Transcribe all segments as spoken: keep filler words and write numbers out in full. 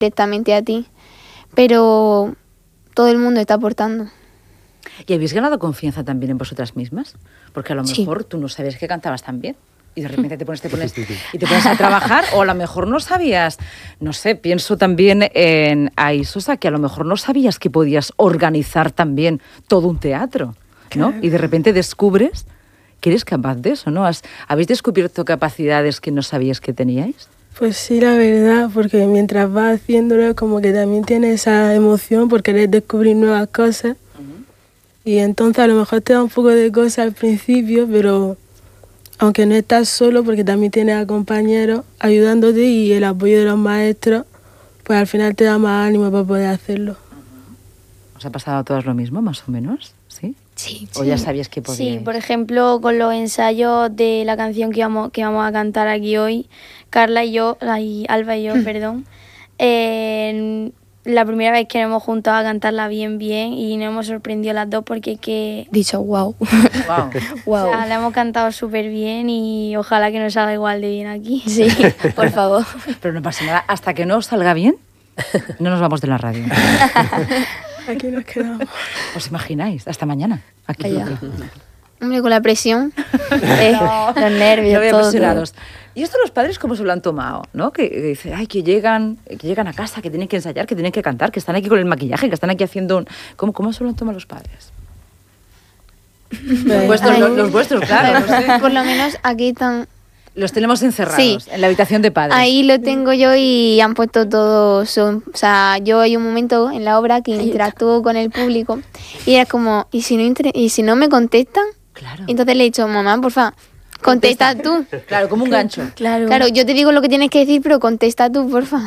directamente a ti, pero todo el mundo está aportando. ¿Y habéis ganado confianza también en vosotras mismas? Porque a lo Sí. mejor tú no sabías que cantabas tan bien y de repente te pones, te pones y te pones a trabajar, o a lo mejor no sabías, no sé, pienso también en Aisosa, que a lo mejor no sabías que podías organizar también todo un teatro, ¿no? Claro. Y de repente descubres que eres capaz de eso, ¿no? ¿Has, ¿Habéis descubierto capacidades que no sabías que teníais? Pues sí, la verdad, porque mientras vas haciéndolo como que también tienes esa emoción por querer descubrir nuevas cosas. Uh-huh. Y entonces a lo mejor te da un poco de cosas al principio, pero aunque no estás solo, porque también tienes a compañeros ayudándote y el apoyo de los maestros, pues al final te da más ánimo para poder hacerlo. Uh-huh. ¿Os ha pasado a todas lo mismo, más o menos? ¿Sí? Sí. ¿O ya sabías que podíais? Sí, por ejemplo, con los ensayos de la canción que vamos, que vamos a cantar aquí hoy, Carla y yo, y Alba y yo, perdón, eh, la primera vez que nos hemos juntado a cantarla bien, bien, y nos hemos sorprendido las dos porque es que... Dicho, wow. Wow. Wow. O sea, la hemos cantado súper bien y ojalá que nos salga igual de bien aquí. Sí, por favor. Pero no pasa nada, hasta que no os salga bien, no nos vamos de la radio. Aquí nos quedamos. ¿Os imagináis? Hasta mañana. Aquí. Hombre, con la presión, eh, no. Los nervios, no había todo, presionados. ¿Y esto los padres cómo se lo han tomado? ¿No? Que, que dicen, ay, que llegan, que llegan a casa, que tienen que ensayar, que tienen que cantar, que están aquí con el maquillaje, que están aquí haciendo un... ¿Cómo, cómo se lo han tomado los padres? Los vuestros, los, los vuestros, claro. No sé. Por lo menos aquí están... Los tenemos encerrados Sí. en la habitación de padres. Ahí lo tengo yo y han puesto todo... Son, o sea, yo hay un momento en la obra que interactúo con el público y era como, ¿y si no, inter- y si no me contestan? Claro. Entonces le he dicho, mamá, por favor, contesta tú. Claro, como un gancho. Claro. Claro, yo te digo lo que tienes que decir, pero contesta tú, por favor.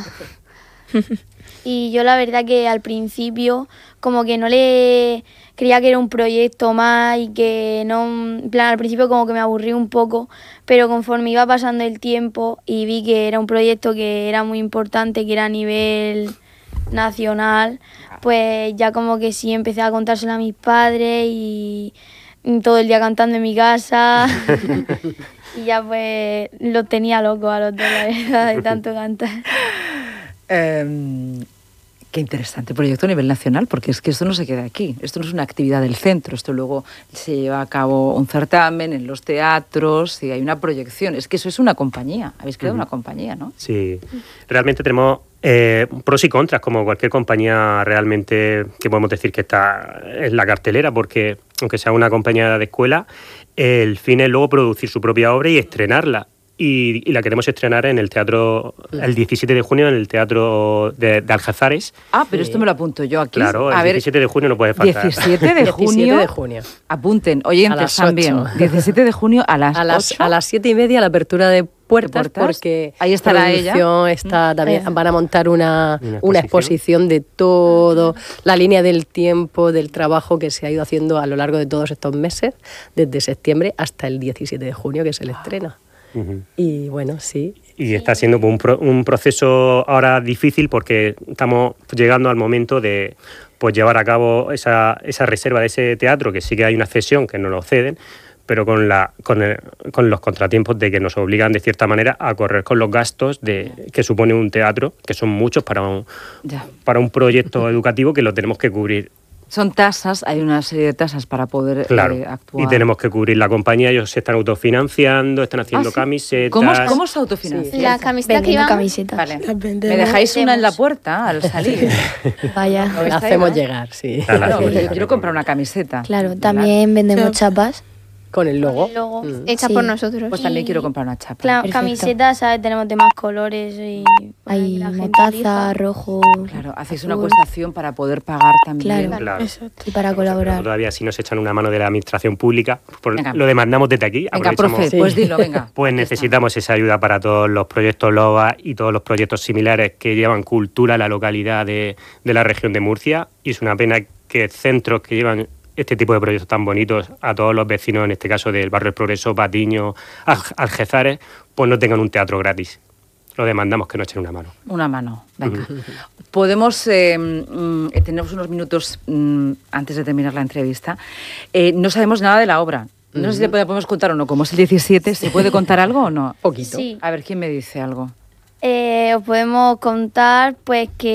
Y yo la verdad que al principio como que no le creía que era un proyecto más y que no, en plan al principio como que me aburrí un poco, pero conforme iba pasando el tiempo y vi que era un proyecto que era muy importante, que era a nivel nacional, pues ya como que sí empecé a contárselo a mis padres y todo el día cantando en mi casa y ya pues los tenía locos a los dos, la verdad, de tanto cantar. Eh, qué interesante proyecto a nivel nacional, porque es que esto no se queda aquí, esto no es una actividad del centro, esto luego se lleva a cabo un certamen en los teatros y hay una proyección, es que eso es una compañía, habéis creado uh-huh. una compañía, ¿no? Sí, realmente tenemos eh, pros y contras, como cualquier compañía realmente que podemos decir que está en la cartelera, porque aunque sea una compañía de escuela, el fin es luego producir su propia obra y estrenarla. Y, y la queremos estrenar en el teatro el diecisiete de junio en el teatro de, de Algézares. Ah, pero esto me lo apunto yo aquí. Claro, el a diecisiete ver, de junio no puede faltar. diecisiete de junio. diecisiete de junio. Apunten, oyentes también. diecisiete de junio a las a las ocho. A las siete y media la apertura de puertas, ¿De puertas? Porque ahí estará ella. Está también, mm. Van a montar una, una, exposición. una exposición de todo, la línea del tiempo, del trabajo que se ha ido haciendo a lo largo de todos estos meses, desde septiembre hasta el diecisiete de junio que se le estrena. Uh-huh. Y bueno, sí. Y está siendo un, pro, un proceso ahora difícil porque estamos llegando al momento de pues llevar a cabo esa, esa reserva de ese teatro, que sí que hay una cesión que nos lo ceden, pero con, la, con, el, con los contratiempos de que nos obligan de cierta manera a correr con los gastos de, que supone un teatro, que son muchos para un, para un proyecto educativo que lo tenemos que cubrir. Son tasas, hay una serie de tasas para poder claro, eh, actuar. Y tenemos que cubrir la compañía, ellos se están autofinanciando, están haciendo ah, ¿sí? camisetas. ¿Cómo, ¿Cómo se autofinancian? Sí. La camiseta que iban... camisetas. Vale. ¿Me dejáis una en la puerta al salir? Vaya, la hacemos llegar, sí. Claro, no, yo quiero comprar una camiseta. Claro, también vendemos chapas. Con el logo. Con el logo. Mm. Hecha sí. por nosotros. Pues también quiero comprar una chapa. Claro, camisetas, ¿sabes? Tenemos de más colores. Y hay motaza, rojo. Claro, hacéis una acuestación para poder pagar también. Claro, claro. Y para colaborar. Todavía si nos echan una mano de la administración pública, por, lo demandamos desde aquí. Venga, profe, sí. pues dilo, venga. Pues necesitamos esa ayuda para todos los proyectos LOVA y todos los proyectos similares que llevan cultura a la localidad de, de la región de Murcia. Y es una pena que centros que llevan este tipo de proyectos tan bonitos a todos los vecinos, en este caso del barrio El Progreso, Patiño, Algézares, pues no tengan un teatro gratis. Lo demandamos que nos echen una mano. Una mano, venga. Uh-huh. Podemos, eh, mm, tenemos unos minutos mm, antes de terminar la entrevista. Eh, no sabemos nada de la obra. No uh-huh. sé si podemos contar o no, como es el diecisiete, ¿se puede contar algo o no? Poquito. Sí. A ver, ¿quién me dice algo? Eh, os podemos contar pues que